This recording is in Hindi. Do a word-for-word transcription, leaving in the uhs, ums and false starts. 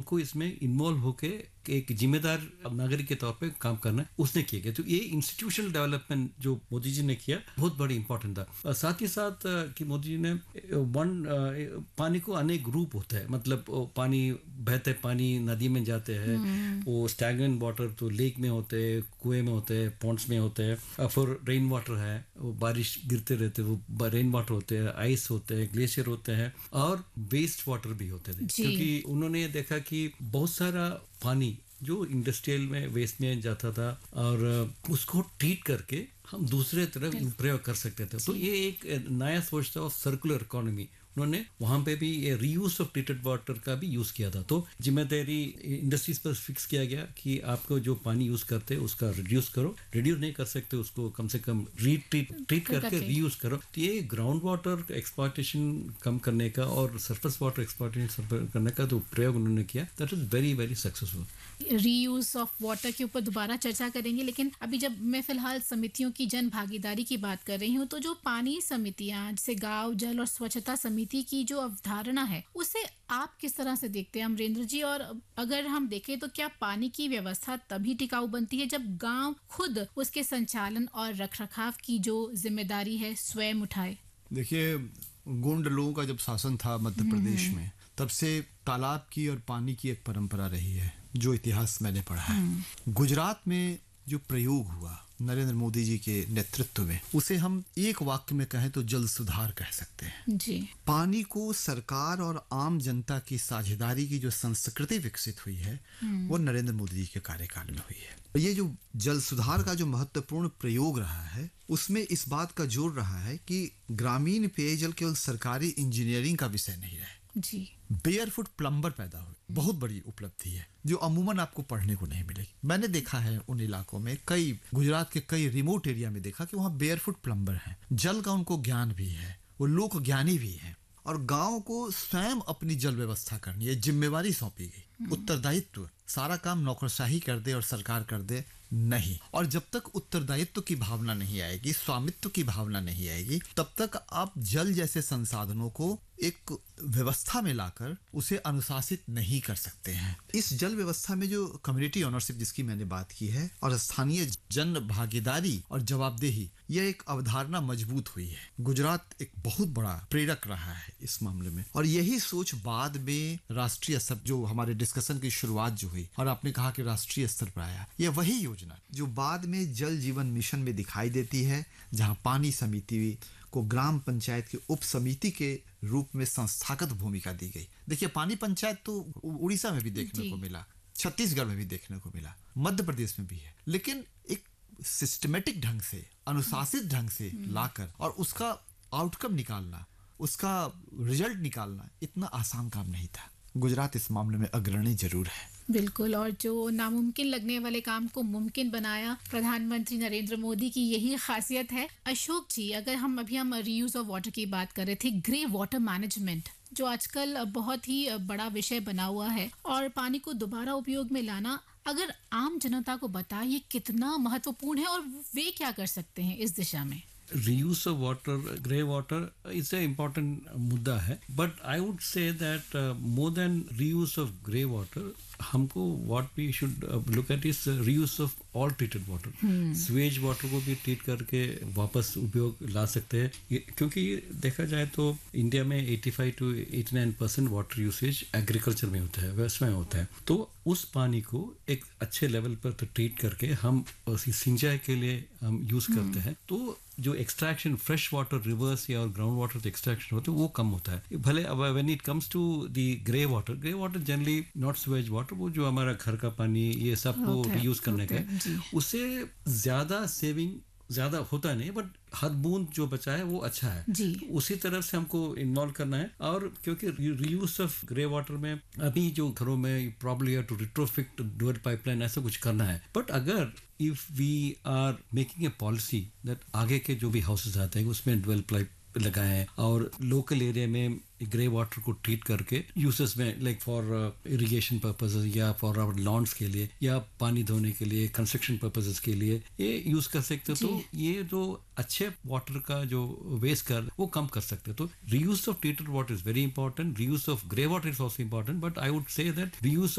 हमको इसमें इन्वॉल्व होके एक जिम्मेदार नागरिक के तौर पे काम करना है, उसने किया गया। तो ये इंस्टीट्यूशनल डेवलपमेंट जो मोदी जी ने किया बहुत बड़ी इंपॉर्टेंट था। साथ ही साथ कि मोदी जी ने वन पानी को अनेक रूप होता है, मतलब पानी बहते पानी नदी में जाते हैं, वो स्टैग्नेंट वाटर तो लेक में होते हैं, कुएं में होते हैं, पॉन्ड्स में होते हैं, फिर रेन वाटर है, वो बारिश गिरते रहते वो रेन वाटर होते हैं, आइस होते हैं, ग्लेशियर होते हैं, और वेस्ट वाटर भी होते थे। क्योंकि उन्होंने देखा कि बहुत सारा पानी जो इंडस्ट्रियल में वेस्ट में जाता था और उसको ट्रीट करके हम दूसरे तरफ प्रयोग कर सकते थे। तो ये एक नया सोच था, सर्कुलर इकोनॉमी। उन्होंने वहां पे भी ये रीयूज ऑफ ट्रीटेड वाटर का भी यूज किया था। तो जिम्मेदारी इंडस्ट्रीज पर फिक्स किया गया कि आपको जो पानी यूज करते हैं उसका रिड्यूस करो, रिड्यूस नहीं कर सकते उसको कम से कम रीट्रीट ट्रीट करके रीयूज करो। तो ये ग्राउंड वाटर एक्सप्लॉयटेशन कम करने का और सरफेस वाटर एक्सप्लॉयटेशन करने का जो प्रयोग उन्होंने किया, that is very very successful. Reuse of water के ऊपर दोबारा चर्चा करेंगे, लेकिन अभी जब मैं फिलहाल समितियों की जन भागीदारी की बात कर रही हूँ, तो जो पानी समितियां जैसे गांव जल और स्वच्छता समिति की जो अवधारणा है, उसे आप किस तरह से देखते हैं अमरेंद्र जी? और अगर हम देखें तो क्या पानी की व्यवस्था तभी टिकाऊ बनती है जब गांव खुद उसके संचालन और रखरखाव की जो जिम्मेदारी है स्वयं उठाए? देखिए, गोंड लोगों का जब शासन था मध्य प्रदेश में, तब से तालाब की और पानी की एक परंपरा रही है, जो इतिहास मैंने पढ़ा है। गुजरात में जो प्रयोग हुआ नरेंद्र मोदी जी के नेतृत्व में, उसे हम एक वाक्य में कहें तो जल सुधार कह सकते हैं जी। पानी को सरकार और आम जनता की साझेदारी की जो संस्कृति विकसित हुई है, वो नरेंद्र मोदी जी के कार्यकाल में हुई है। ये जो जल सुधार का जो महत्वपूर्ण प्रयोग रहा है, उसमें इस बात का जोर रहा है कि ग्रामीण पेयजल केवल सरकारी इंजीनियरिंग का विषय नहीं रहे जी। बेयरफुट प्लम्बर पैदा हुए, बहुत बड़ी उपलब्धि है जो अमूमन आपको पढ़ने को नहीं मिलेगी। मैंने देखा है उन इलाकों में, कई गुजरात के कई रिमोट एरिया में देखा कि वहाँ बेयरफुट प्लम्बर हैं, जल का उनको ज्ञान भी है, वो लोक ज्ञानी भी है, और गांव को स्वयं अपनी जल व्यवस्था करनी है, जिम्मेवारी सौंपी गई, उत्तरदायित्व। सारा काम नौकरशाही कर दे और सरकार कर दे, नहीं। और जब तक उत्तरदायित्व की भावना नहीं आएगी, स्वामित्व की भावना नहीं आएगी, तब तक आप जल जैसे संसाधनों को एक व्यवस्था में लाकर उसे अनुशासित नहीं कर सकते हैं। इस जल व्यवस्था में जो कम्युनिटी ओनरशिप जिसकी मैंने बात की है, और स्थानीय जन भागीदारी और जवाबदेही, यह एक अवधारणा मजबूत हुई है। गुजरात एक बहुत बड़ा प्रेरक रहा है इस मामले में, और यही सोच बाद में राष्ट्रीय स्तर, जो हमारे डिस्कशन की शुरुआत जो हुई और आपने कहा कि राष्ट्रीय स्तर पर आया, यह वही योजना जो बाद में जल जीवन मिशन में दिखाई देती है, जहां पानी समिति को ग्राम पंचायत के उप समिति के रूप में संस्थागत भूमिका दी गई। देखिए, पानी पंचायत तो उड़ीसा में भी देखने को मिला, छत्तीसगढ़ में भी देखने को मिला, मध्य प्रदेश में भी है, लेकिन एक सिस्टमेटिक ढंग से, अनुशासित ढंग से लाकर और उसका आउटकम निकालना, उसका रिजल्ट निकालना इतना आसान काम नहीं था। गुजरात इस मामले में अग्रणी जरूर है। बिल्कुल, और जो नामुमकिन लगने वाले काम को मुमकिन बनाया प्रधानमंत्री नरेंद्र मोदी की यही खासियत है। अशोक जी, अगर हम अभी हम रीयूज ऑफ वाटर की बात कर रहे थे, ग्रे वाटर मैनेजमेंट जो आजकल बहुत ही बड़ा विषय बना हुआ है, और पानी को दोबारा उपयोग में लाना, अगर आम जनता को बताइए कितना महत्वपूर्ण है और वे क्या कर सकते हैं इस दिशा में? reuse of water, grey water is an important मुद्दा है, but I would say that uh, more than reuse of grey water, हमको what we should uh, look at is uh, reuse of all treated water. Suez water को भी ट्रीट करके वापस उपयोग ला सकते हैं, क्योंकि देखा जाए तो इंडिया में पचासी टू नवासी परसेंट वाटर यूसेज एग्रीकल्चर में होता है, व्यवसाय में होता है। तो उस पानी को एक अच्छे लेवल पर तो ट्रीट करके हम सिंचाई के लिए हम यूज करते हैं, तो जो एक्सट्रैक्शन फ्रेश वाटर रिवर्स या और ग्राउंड वाटर एक्सट्रैक्शन होता है वो कम होता है। भले when it comes to the grey water, grey water generally not Suez water, वो जो हमारा घर का पानी ये सब को रीयूज करने का है, उससे ज्यादा सेविंग ज्यादा होता नहीं, बट हद बूंद जो बचा है वो अच्छा है जी। उसी तरह से हमको इन्वॉल्व करना है, और क्योंकि रीयूज ऑफ ग्रे वाटर में अभी जो घरों में probably to retrofit dual pipeline ऐसा कुछ करना है, बट अगर if we are making a policy that आगे के जो भी हाउसेज आते हैं उसमें डुअल पाइप लगाए और लोकल एरिया में ग्रे वाटर को ट्रीट करके यूसेस में, लाइक फॉर इरिगेशन पर्पसेस या फॉर आवर लॉन्स के लिए या पानी धोने के लिए, कंस्ट्रक्शन पर्पसेस के लिए ये यूज कर सकते हो। तो ये जो अच्छे वाटर का जो वेस्ट कर वो कम कर सकते हो। तो reuse of treated water is very important, reuse of grey water is also important, but I would say that reuse